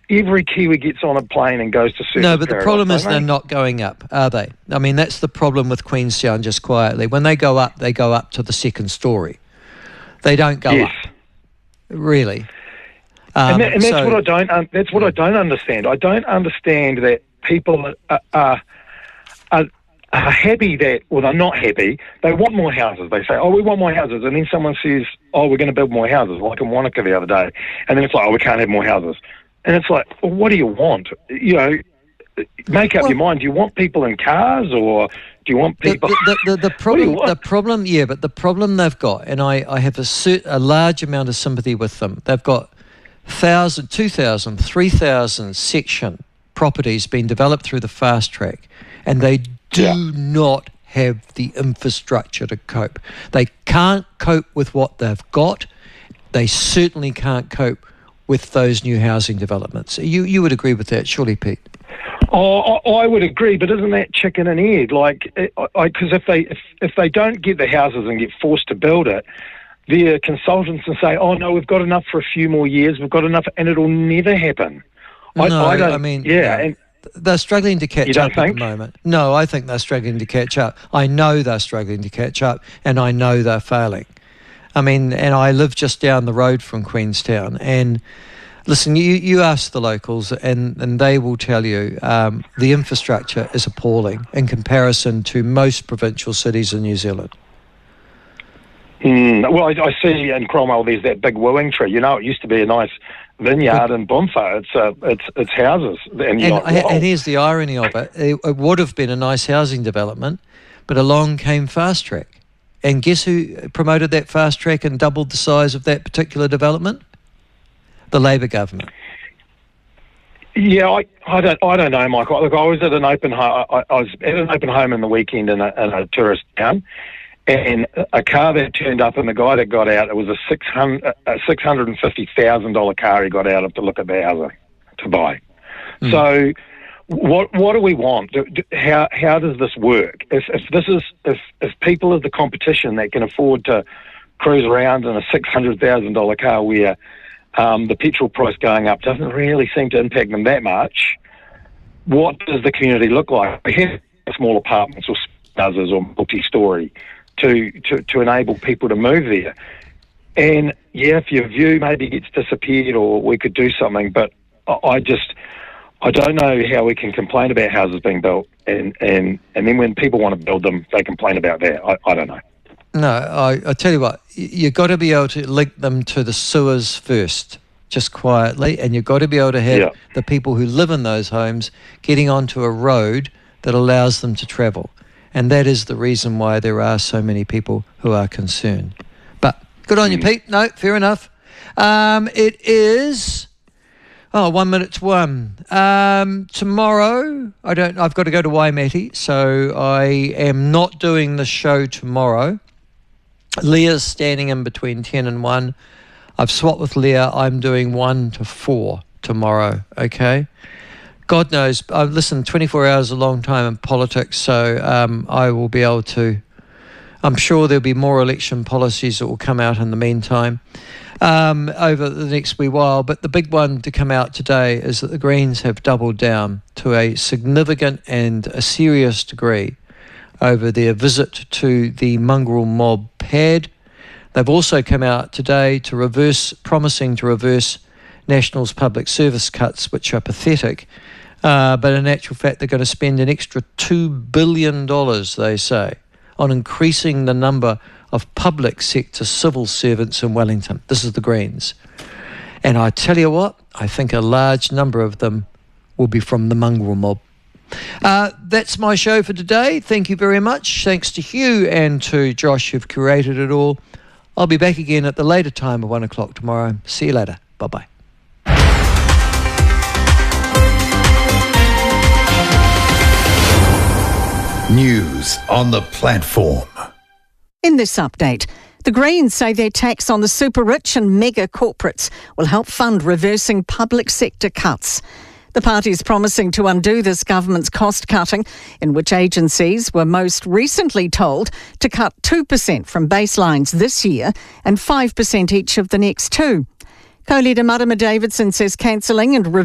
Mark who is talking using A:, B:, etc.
A: every Kiwi gets on a plane and goes to Surfers
B: No, but the
A: Paradise,
B: problem is
A: don't
B: they're
A: they?
B: not going up, are they? I mean, that's the problem with Queenstown, just quietly. When they go up to the second story. They don't go
A: Yes.
B: up, really.
A: And that's
B: so-
A: what I don't. That's what I don't understand. I don't understand that people are happy that, well, they're not happy. They want more houses. They say, "Oh, we want more houses," and then someone says, "Oh, we're going to build more houses," like in Wanaka the other day, and then it's like, "Oh, we can't have more houses," and it's like, well, what do you want? Make up your mind. Do you want people in cars, or do you want people?
B: The problem they've got, and I have a large amount of sympathy with them. They've got 1,000, 2,000, 3,000 section properties being developed through the fast track, and they do not have the infrastructure to cope. They can't cope with what they've got. They certainly can't cope with those new housing developments. You would agree with that, surely, Pete?
A: Oh, I would agree, but isn't that chicken and egg? Like, because if they don't get the houses and get forced to build it, their consultants will say, "Oh no, we've got enough for a few more years. We've got enough," and it'll never happen.
B: They're struggling to catch up at the moment. No, I think they're struggling to catch up. I know they're struggling to catch up, and I know they're failing. I mean, and I live just down the road from Queenstown, and listen, you ask the locals, and they will tell you the infrastructure is appalling in comparison to most provincial cities in New Zealand.
A: Well, I see in Cromwell there's that big wooing tree. It used to be a nice vineyard in Bumfa. It's houses. And
B: here's the irony of it. It would have been a nice housing development, but along came Fast Track. And guess who promoted that Fast Track and doubled the size of that particular development? The Labor government.
A: Yeah, I don't know, Michael. Look, I was at an open home in the weekend in a tourist town, and a car that turned up, and the guy that got out, it was a $650,000 car he got out to look at the housing to buy. So, what do we want? How does this work? If people are the competition that can afford to cruise around in a $600,000 car where the petrol price going up doesn't really seem to impact them that much, what does the community look like? We have small apartments or houses or multi-storey to enable people to move there. And if your view maybe gets disappeared, or we could do something, but I don't know how we can complain about houses being built, and then when people want to build them, they complain about that. I don't know.
B: No, I tell you what, you've got to be able to link them to the sewers first, just quietly, and you've got to be able to have the people who live in those homes getting onto a road that allows them to travel. And that is the reason why there are so many people who are concerned. But good on you, Pete. No, fair enough. It is 1 minute to 1. Tomorrow, I've got to go to Waimate, so I am not doing the show tomorrow. Leah's standing in between 10 and 1. I've swapped with Leah. I'm doing 1 to 4 tomorrow, okay? God knows, listen, 24 hours is a long time in politics, so I will be able to, I'm sure there'll be more election policies that will come out in the meantime over the next wee while. But the big one to come out today is that the Greens have doubled down to a significant and a serious degree over their visit to the mongrel mob pad. They've also come out today promising to reverse National's public service cuts, which are pathetic. But in actual fact, they're going to spend an extra $2 billion, they say, on increasing the number of public sector civil servants in Wellington. This is the Greens. And I tell you what, I think a large number of them will be from the mongrel mob. That's my show for today. Thank you very much. Thanks to Hugh and to Josh who've curated it all. I'll be back again at the later time of 1 o'clock tomorrow. See you later. Bye-bye.
C: News on the platform.
D: In this update, the Greens say their tax on the super rich and mega corporates will help fund reversing public sector cuts. The party is promising to undo this government's cost cutting, in which agencies were most recently told to cut 2% from baselines this year and 5% each of the next two. Co-leader Marama Davidson says cancelling and